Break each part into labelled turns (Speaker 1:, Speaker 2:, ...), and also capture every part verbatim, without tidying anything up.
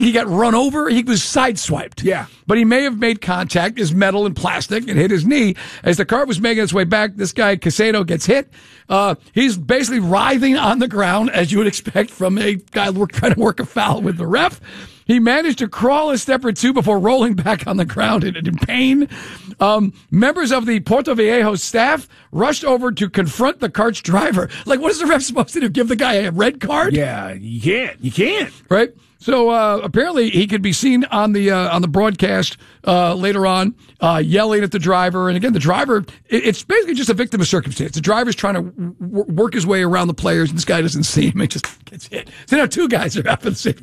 Speaker 1: he got run over. He was sideswiped.
Speaker 2: Yeah.
Speaker 1: But he may have made contact, is metal and plastic, and hit his knee. As the car was making its way back, this guy, Casado, gets hit. Uh, he's basically writhing on the ground, as you would expect from a guy trying to work a foul with the ref. He managed to crawl a step or two before rolling back on the ground in, in pain. Um, members of the Puerto Viejo staff rushed over to confront the cart's driver. Like, what is the ref supposed to do? Give the guy a red card?
Speaker 2: Yeah, you can't. You can't.
Speaker 1: Right? So uh, apparently he could be seen on the uh, on the broadcast uh, later on uh, yelling at the driver. And again, the driver, it, it's basically just a victim of circumstance. The driver's trying to w- work his way around the players, and this guy doesn't see him. He just gets hit. So now two guys are up in the same.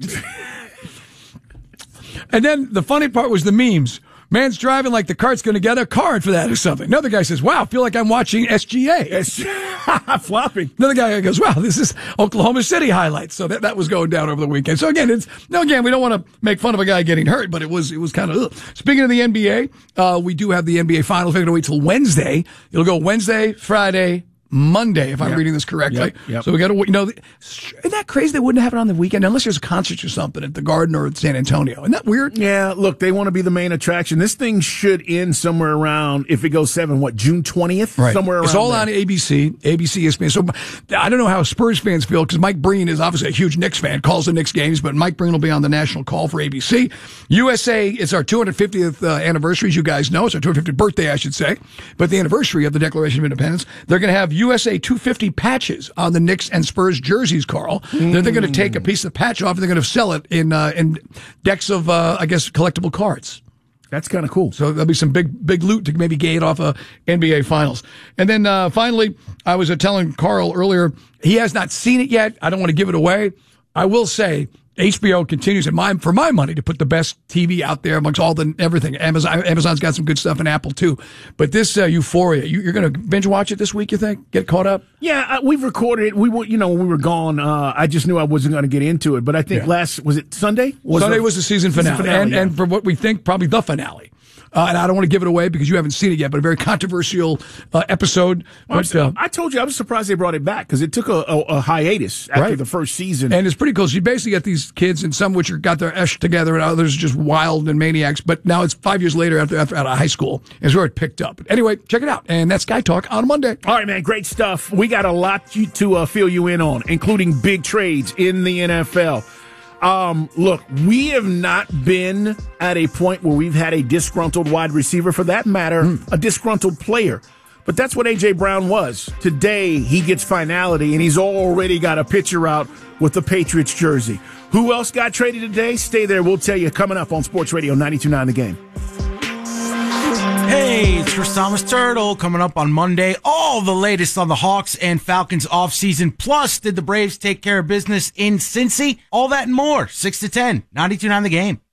Speaker 1: And then the funny part was the memes. Man's driving like the cart's going to get a card for that or something. Another guy says, wow, I feel like I'm watching S G A.
Speaker 2: It's flopping.
Speaker 1: Another guy goes, wow, this is Oklahoma City highlights. So that, that was going down over the weekend. So again, it's, no, again, we don't want to make fun of a guy getting hurt, but it was, it was kind of, ugh. Speaking of the N B A, uh, we do have the N B A finals. We're going to wait till Wednesday. It'll go Wednesday, Friday, Monday, if I'm
Speaker 2: yep.
Speaker 1: reading this correctly.
Speaker 2: Yep. Yep.
Speaker 1: So we got to, you know, isn't that crazy they wouldn't have it on the weekend unless there's a concert or something at the Garden or at San Antonio? Isn't that weird?
Speaker 2: Yeah, look, they want to be the main attraction. This thing should end somewhere around, if it goes seven, what, June twentieth?
Speaker 1: Right.
Speaker 2: Somewhere around
Speaker 1: It's all
Speaker 2: there.
Speaker 1: on A B C, A B C, E S P N. So I don't know how Spurs fans feel because Mike Breen is obviously a huge Knicks fan, calls the Knicks games, but Mike Breen will be on the national call for A B C. U S A, it's our two hundred fiftieth uh, anniversary, as you guys know. It's our two hundred fiftieth birthday, I should say. But the anniversary of the Declaration of Independence. They're going to have U S A two hundred fifty patches on the Knicks and Spurs jerseys, Carl. Mm. They're, they're going to take a piece of the patch off and they're going to sell it in uh, in decks of, uh, I guess, collectible cards.
Speaker 2: That's kind of cool.
Speaker 1: So there'll be some big, big loot to maybe gate off a N B A Finals. And then uh, finally, I was uh, telling Carl earlier, he has not seen it yet. I don't want to give it away. I will say H B O continues, in my, for my money, to put the best T V out there amongst all the everything. Amazon, Amazon's got some good stuff, and Apple too. But this uh, Euphoria, you, you're going to binge watch it this week, you think? Get caught up?
Speaker 2: Yeah, uh, we've recorded it. We were, you know, when we were gone, uh, I just knew I wasn't going to get into it. But I think
Speaker 1: Yeah.
Speaker 2: last, was it Sunday? Was
Speaker 1: Sunday
Speaker 2: the,
Speaker 1: was the season finale.
Speaker 2: season finale
Speaker 1: and,
Speaker 2: yeah.
Speaker 1: and for what we think, probably the finale. Uh, and I don't want to give it away because you haven't seen it yet, but a very controversial uh, episode.
Speaker 2: Well,
Speaker 1: but, uh,
Speaker 2: I told you I was surprised they brought it back because it took a, a, a hiatus after
Speaker 1: Right.
Speaker 2: the first season.
Speaker 1: And it's pretty cool. So you basically get these kids, and some which are got their esh together, and others are just wild and maniacs. But now it's five years later after, after out of high school is where it picked up. But anyway, check it out. And that's Guy Talk on Monday.
Speaker 2: All right, man, great stuff. We got a lot to, to uh, fill you in on, including big trades in the N F L. Um, look, we have not been at a point where we've had a disgruntled wide receiver, for that matter, mm. a disgruntled player. But that's what A J. Brown was. Today, he gets finality, and he's already got a pitcher out with the Patriots jersey. Who else got traded today? Stay there. We'll tell you coming up on Sports Radio ninety-two point nine The Game.
Speaker 3: Hey, it's Chris Thomas Turtle coming up on Monday. All the latest on the Hawks and Falcons offseason. Plus, did the Braves take care of business in Cincy? All that and more. six to ten, ninety-two point nine The Game.